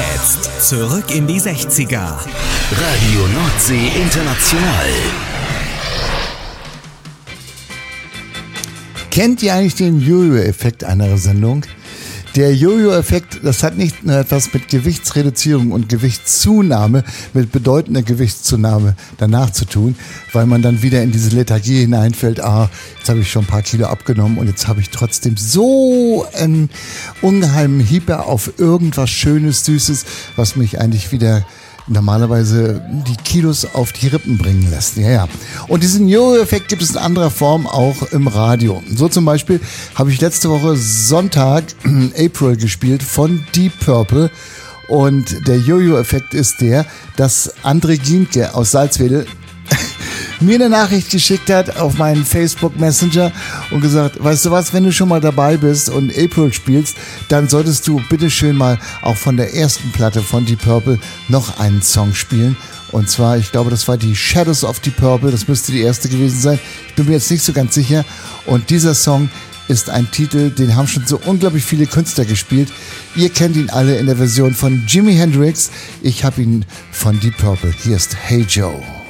jetzt zurück in die 60er. Radio Nordsee International. Kennt ihr eigentlich den Jojo-Effekt einer Sendung? Der Jojo-Effekt, das hat nicht nur etwas mit Gewichtsreduzierung und Gewichtszunahme, mit bedeutender Gewichtszunahme danach zu tun, weil man dann wieder in diese Lethargie hineinfällt, jetzt habe ich schon ein paar Kilo abgenommen und jetzt habe ich trotzdem so einen ungeheimen Hieber auf irgendwas Schönes, Süßes, was mich eigentlich wieder normalerweise die Kilos auf die Rippen bringen lässt. Ja. Und diesen Jojo-Effekt gibt es in anderer Form auch im Radio. So zum Beispiel habe ich letzte Woche Sonntag April gespielt von Deep Purple. Und der Jojo-Effekt ist der, dass André Ginke aus Salzwedel mir eine Nachricht geschickt hat auf meinen Facebook Messenger und gesagt, weißt du was, wenn du schon mal dabei bist und April spielst, dann solltest du bitteschön mal auch von der ersten Platte von Deep Purple noch einen Song spielen. Und zwar, ich glaube, das war die Shadows of Deep Purple, das müsste die erste gewesen sein. Ich bin mir jetzt nicht so ganz sicher. Und dieser Song ist ein Titel, den haben schon so unglaublich viele Künstler gespielt. Ihr kennt ihn alle in der Version von Jimi Hendrix. Ich habe ihn von Deep Purple. Hier ist Hey Joe.